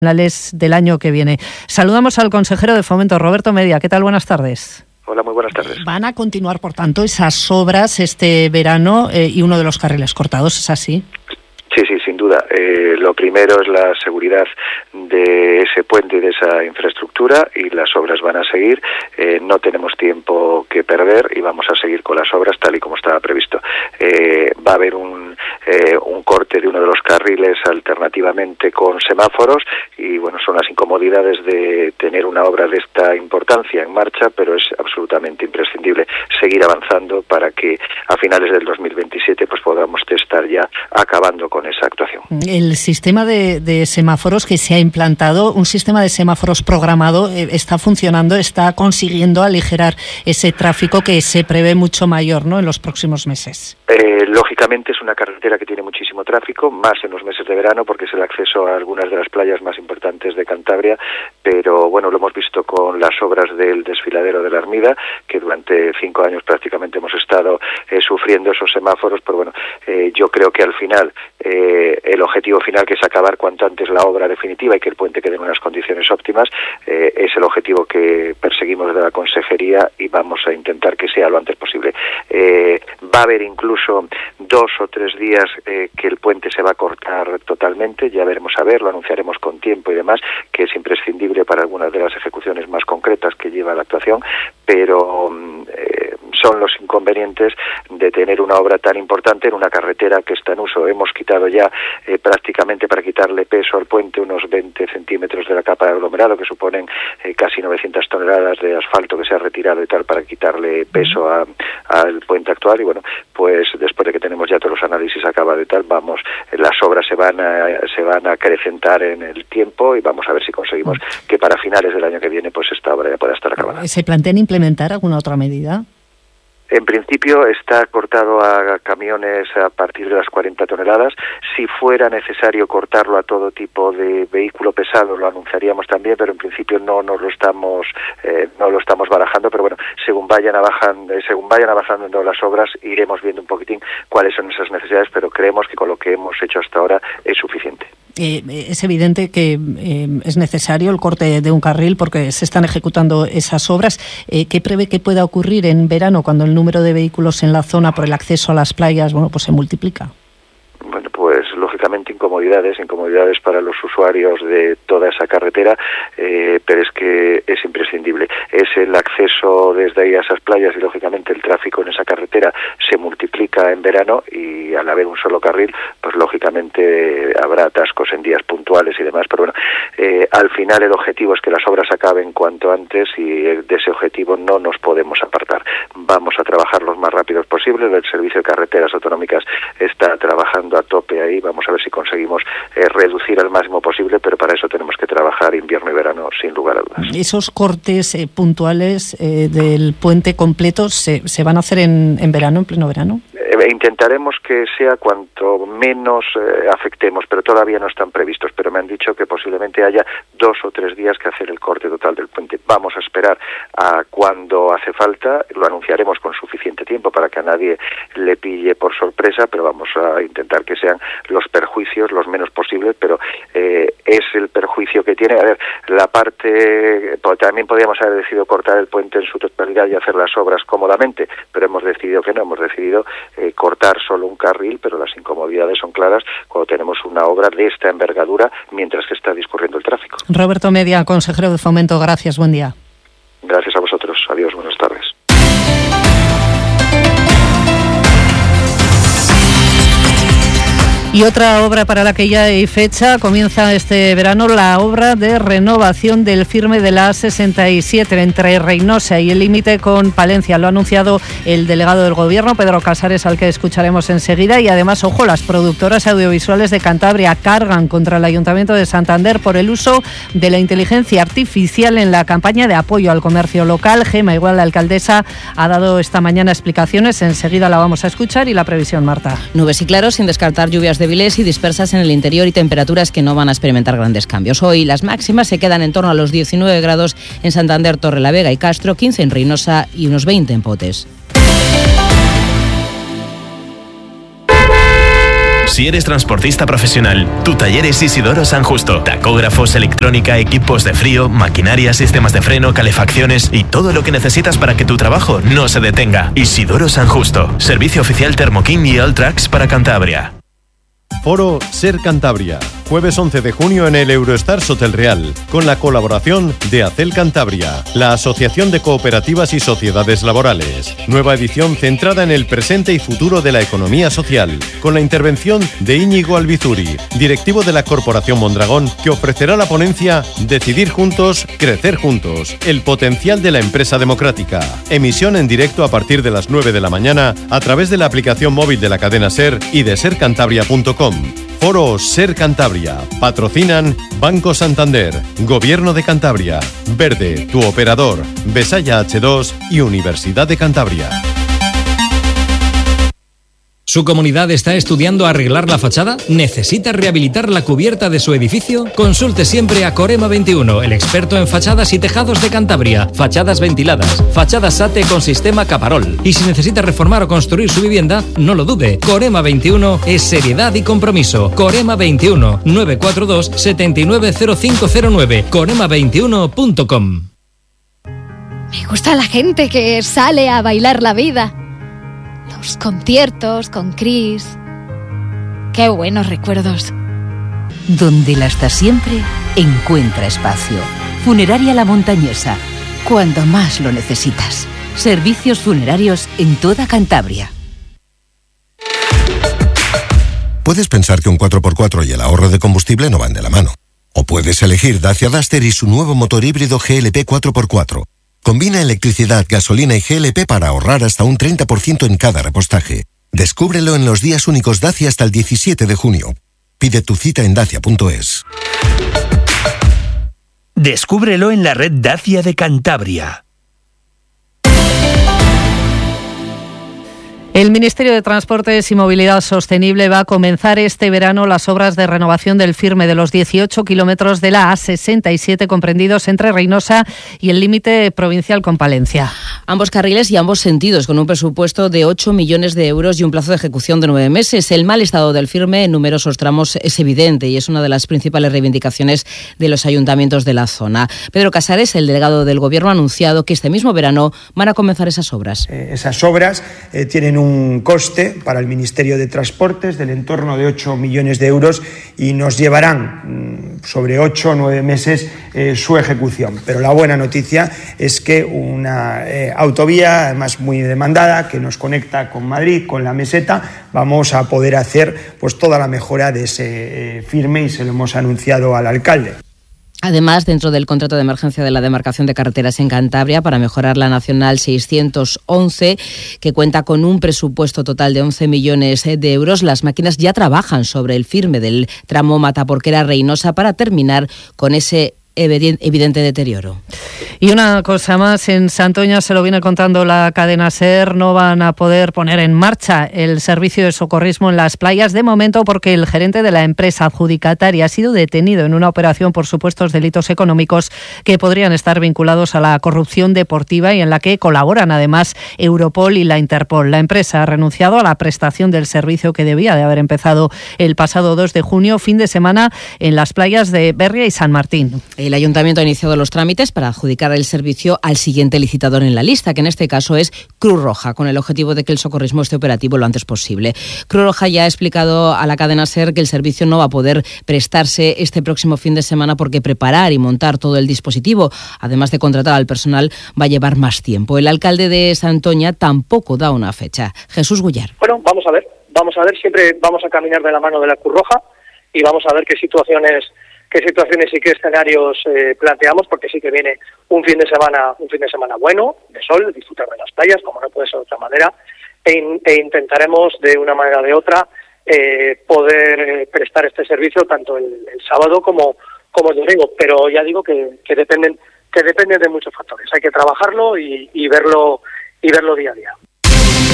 finales del año que viene. Saludamos al consejero de Fomento, Roberto Media. ¿Qué tal? Buenas tardes. Hola, muy buenas tardes. Van a continuar, por tanto, esas obras este verano y uno de los carriles cortados, ¿es así? Sí, sin duda. Lo primero es la seguridad de ese puente y de esa infraestructura, y las obras van a seguir. No tenemos tiempo que perder y vamos a seguir con las obras tal y como estaba previsto. Va a haber un corte de uno de los carriles alternativamente con semáforos y bueno, son las incomodidades de tener una obra de esta importancia en marcha, pero es absolutamente imprescindible seguir avanzando para que a finales del 2027 pues podamos estar ya acabando con esa actuación. El sistema de semáforos que se ha implantado, un sistema de semáforos programado, está funcionando, está consiguiendo aligerar ese tráfico que se prevé mucho mayor, ¿no?, en los próximos meses. Lógicamente es una carretera que tiene muchísimo tráfico, más en los meses de verano, porque es el acceso a algunas de las playas más importantes de Cantabria, pero bueno, lo hemos visto con las obras del desfiladero de la Armida, que durante 5 años prácticamente hemos estado sufriendo esos semáforos, pero bueno, yo creo que al final el objetivo final, que es acabar cuanto antes la obra definitiva y que el puente quede en unas condiciones óptimas, es el objetivo que perseguimos desde la Consejería y vamos a intentar que sea lo antes posible. Va a haber incluso 2 o 3 días que el puente se va a cortar totalmente, ya veremos a ver, lo anunciaremos con tiempo y demás, que es imprescindible para algunas de las ejecuciones más concretas que lleva la actuación, pero son los inconvenientes de tener una obra tan importante en una carretera que está en uso. Hemos quitado ya prácticamente, para quitarle peso al puente, unos 20 centímetros de la capa de aglomerado, que suponen casi 900 toneladas de asfalto que se ha retirado y tal, para quitarle peso al puente actual. Y bueno, pues después de que tenemos ya todos los análisis acabados y tal, las obras se van a acrecentar en el tiempo y vamos a ver si conseguimos que para finales del año que viene pues esta obra ya pueda estar acabada. ¿Se plantean implementar alguna otra medida? En principio está cortado a camiones a partir de las 40 toneladas. Si fuera necesario cortarlo a todo tipo de vehículo pesado, lo anunciaríamos también, pero en principio no lo estamos barajando. Pero bueno, según vayan avanzando las obras, iremos viendo un poquitín cuáles son esas necesidades, pero creemos que con lo que hemos hecho hasta ahora es suficiente. Es evidente que es necesario el corte de un carril porque se están ejecutando esas obras. ¿Qué prevé que pueda ocurrir en verano cuando el número de vehículos en la zona por el acceso a las playas pues se multiplica? Bueno, pues lógicamente incomodidades para los usuarios de toda esa carretera, pero es que es imprescindible. Es el acceso desde ahí a esas playas y lógicamente el tráfico en esa carretera se multiplica en verano, y al haber un solo carril, pues lógicamente habrá atascos en días puntuales y demás, pero bueno, al final el objetivo es que las obras acaben cuanto antes y de ese objetivo no nos podemos apartar. Vamos a trabajar lo más rápido posible. El Servicio de Carreteras Autonómicas está trabajando a tope ahí. Vamos a ver si conseguimos reducir al máximo posible, pero para eso tenemos que trabajar invierno y verano sin lugar a dudas. ¿Esos cortes puntuales del puente completo se van a hacer en verano, en pleno verano? Intentaremos que sea cuanto menos afectemos, pero todavía no están previstos, pero me han dicho que posiblemente haya 2 o 3 días que hacer el corte total del puente. Vamos a esperar a cuando hace falta, lo anunciaremos con suficiente tiempo para que a nadie le pille por sorpresa, pero vamos a intentar que sean los perjuicios los menos posibles, pero es el perjuicio que tiene. A ver, la parte, también podríamos haber decidido cortar el puente en su totalidad y hacer las obras cómodamente, pero hemos decidido que no, hemos decidido cortar solo un carril, pero las incomodidades son claras cuando tenemos una obra de esta envergadura mientras que está discurriendo el tráfico. Roberto Media, consejero de Fomento, gracias, buen día. Gracias a vosotros, adiós, buenas tardes. Y otra obra para la que ya hay fecha, comienza este verano la obra de renovación del firme de la A67 entre Reynosa y el límite con Palencia. Lo ha anunciado el delegado del Gobierno, Pedro Casares, al que escucharemos enseguida. Y además, ojo, las productoras audiovisuales de Cantabria cargan contra el Ayuntamiento de Santander por el uso de la inteligencia artificial en la campaña de apoyo al comercio local. Gema Igual, la alcaldesa, ha dado esta mañana explicaciones. Enseguida la vamos a escuchar. Y la previsión, Marta. Nubes y claros, sin descartar lluvias débiles y dispersas en el interior, y temperaturas que no van a experimentar grandes cambios. Hoy las máximas se quedan en torno a los 19 grados en Santander, Torrelavega y Castro, 15 en Reynosa y unos 20 en Potes. Si eres transportista profesional, tu taller es Isidoro San Justo. Tacógrafos, electrónica, equipos de frío, maquinaria, sistemas de freno, calefacciones y todo lo que necesitas para que tu trabajo no se detenga. Isidoro San Justo. Servicio oficial Thermo King y Alltrax para Cantabria. Foro Ser Cantabria, jueves 11 de junio en el Eurostars Hotel Real, con la colaboración de ACEL Cantabria, la Asociación de Cooperativas y Sociedades Laborales. Nueva edición centrada en el presente y futuro de la economía social, con la intervención de Íñigo Albizuri, directivo de la Corporación Mondragón, que ofrecerá la ponencia Decidir juntos, crecer juntos, el potencial de la empresa democrática. Emisión en directo a partir de las 9 de la mañana a través de la aplicación móvil de la cadena SER y de sercantabria.com. Foro Ser Cantabria. Patrocinan Banco Santander, Gobierno de Cantabria, Verde, tu operador, Besaya H2 y Universidad de Cantabria. ¿Su comunidad está estudiando arreglar la fachada? ¿Necesita rehabilitar la cubierta de su edificio? Consulte siempre a Corema 21, el experto en fachadas y tejados de Cantabria. Fachadas ventiladas, fachadas SATE con sistema Caparol. Y si necesita reformar o construir su vivienda, no lo dude. Corema 21 es seriedad y compromiso. Corema 21 942 790509. corema21.com. Me gusta la gente que sale a bailar la vida. Los conciertos con Chris. Qué buenos recuerdos. Donde la está siempre, encuentra espacio. Funeraria La Montañesa. Cuando más lo necesitas. Servicios funerarios en toda Cantabria. Puedes pensar que un 4x4 y el ahorro de combustible no van de la mano. O puedes elegir Dacia Duster y su nuevo motor híbrido GLP 4x4. Combina electricidad, gasolina y GLP para ahorrar hasta un 30% en cada repostaje. Descúbrelo en los días únicos Dacia hasta el 17 de junio. Pide tu cita en dacia.es. Descúbrelo en la red Dacia de Cantabria. El Ministerio de Transportes y Movilidad Sostenible va a comenzar este verano las obras de renovación del firme de los 18 kilómetros de la A67 comprendidos entre Reinosa y el límite provincial con Palencia. Ambos carriles y ambos sentidos, con un presupuesto de 8 millones de euros y un plazo de ejecución de 9 meses. El mal estado del firme en numerosos tramos es evidente y es una de las principales reivindicaciones de los ayuntamientos de la zona. Pedro Casares, el delegado del Gobierno, ha anunciado que este mismo verano van a comenzar esas obras. Esas obras tienen un coste para el Ministerio de Transportes del entorno de 8 millones de euros y nos llevarán sobre 8 o 9 meses su ejecución. Pero la buena noticia es que una autovía, además muy demandada, que nos conecta con Madrid, con la meseta, vamos a poder hacer pues toda la mejora de ese firme y se lo hemos anunciado al alcalde. Además, dentro del contrato de emergencia de la demarcación de carreteras en Cantabria para mejorar la Nacional 611, que cuenta con un presupuesto total de 11 millones de euros, las máquinas ya trabajan sobre el firme del tramo Mataporquera-Reinosa para terminar con ese evidente deterioro. Y una cosa más, en Santoña, se lo viene contando la cadena SER, no van a poder poner en marcha el servicio de socorrismo en las playas de momento porque el gerente de la empresa adjudicataria ha sido detenido en una operación por supuestos delitos económicos que podrían estar vinculados a la corrupción deportiva y en la que colaboran además Europol y la Interpol. La empresa ha renunciado a la prestación del servicio que debía de haber empezado el pasado 2 de junio, fin de semana, en las playas de Berria y San Martín. El Ayuntamiento ha iniciado los trámites para adjudicar el servicio al siguiente licitador en la lista, que en este caso es Cruz Roja, con el objetivo de que el socorrismo esté operativo lo antes posible. Cruz Roja ya ha explicado a la cadena SER que el servicio no va a poder prestarse este próximo fin de semana porque preparar y montar todo el dispositivo, además de contratar al personal, va a llevar más tiempo. El alcalde de Santoña tampoco da una fecha. Jesús Gullar. Bueno, vamos a ver, siempre vamos a caminar de la mano de la Cruz Roja y vamos a ver qué situaciones y qué escenarios planteamos, porque sí que viene un fin de semana bueno, de sol, de disfrutar de las playas, como no puede ser de otra manera, e intentaremos de una manera o de otra poder prestar este servicio tanto el sábado como el domingo, pero ya digo que depende de muchos factores. Hay que trabajarlo y verlo día a día.